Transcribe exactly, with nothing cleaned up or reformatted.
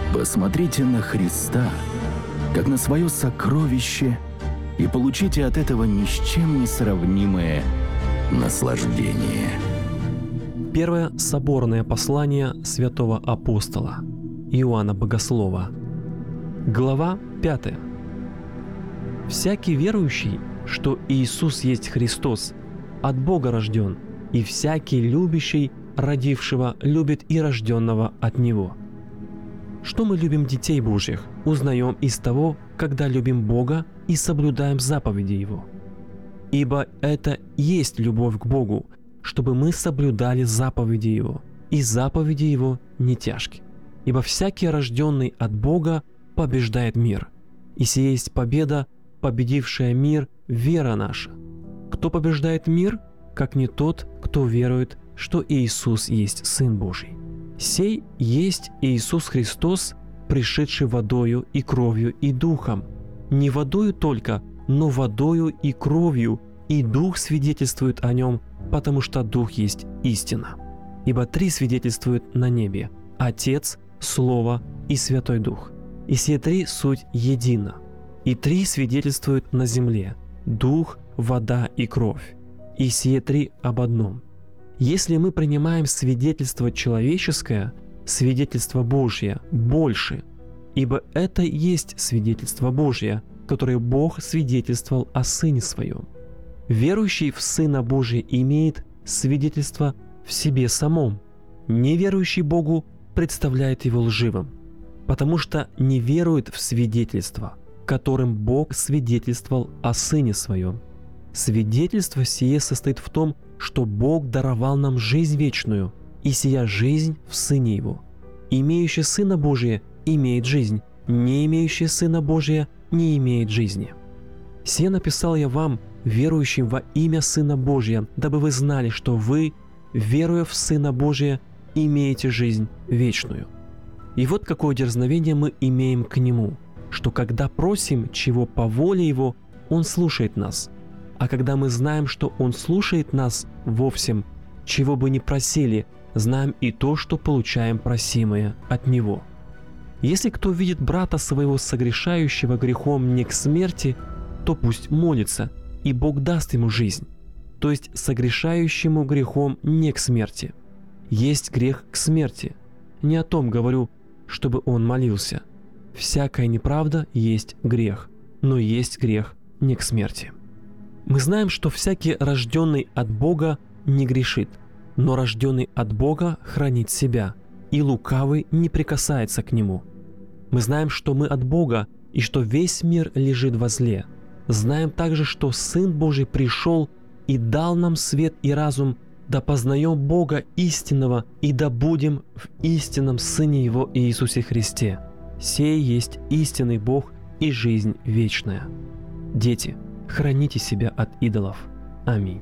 Посмотрите на Христа, как на свое сокровище, и получите от этого ни с чем не сравнимое наслаждение. Первое соборное послание святого апостола Иоанна Богослова, глава пятая. «Всякий верующий, что Иисус есть Христос, от Бога рожден, и всякий любящий родившего любит и рожденного от Него». Что мы любим детей Божьих, узнаем из того, когда любим Бога и соблюдаем заповеди Его. Ибо это есть любовь к Богу, чтобы мы соблюдали заповеди Его, и заповеди Его не тяжки. Ибо всякий, рожденный от Бога, побеждает мир, и сие есть победа, победившая мир, вера наша. Кто побеждает мир, как не тот, кто верует, что Иисус есть Сын Божий? Сей есть Иисус Христос, пришедший водою и кровью и духом. Не водою только, но водою и кровью, и Дух свидетельствует о нем, потому что Дух есть истина. Ибо три свидетельствуют на небе – Отец, Слово и Святой Дух. И все три суть едино. И три свидетельствуют на земле – Дух, вода и кровь. И сие три об одном. Если мы принимаем свидетельство человеческое, свидетельство Божье больше, ибо это есть свидетельство Божье, которое Бог свидетельствовал о Сыне Своем. Верующий в Сына Божия имеет свидетельство в себе самом. Неверующий Богу представляет его лживым, потому что не верует в свидетельство, которым Бог свидетельствовал о Сыне Своем. Свидетельство сие состоит в том, что Бог даровал нам жизнь вечную, и сия жизнь в Сыне Его. Имеющий Сына Божия имеет жизнь, не имеющий Сына Божия не имеет жизни. Сие написал я вам, верующим во имя Сына Божия, дабы вы знали, что вы, веруя в Сына Божия, имеете жизнь вечную. И вот какое дерзновение мы имеем к Нему, что когда просим чего по воле Его, Он слушает нас. А когда мы знаем, что Он слушает нас во всем, чего бы ни просили, знаем и то, что получаем просимое от Него. Если кто видит брата своего согрешающего грехом не к смерти, то пусть молится, и Бог даст ему жизнь, то есть согрешающему грехом не к смерти. Есть грех к смерти. Не о том говорю, чтобы он молился. Всякая неправда есть грех, но есть грех не к смерти. Мы знаем, что всякий, рожденный от Бога, не грешит, но рожденный от Бога хранит себя, и лукавый не прикасается к нему. Мы знаем, что мы от Бога, и что весь мир лежит во зле. Знаем также, что Сын Божий пришел и дал нам свет и разум, да познаем Бога истинного, и да будем в истинном Сыне Его Иисусе Христе. Сей есть истинный Бог и жизнь вечная. Дети, храните себя от идолов. Аминь.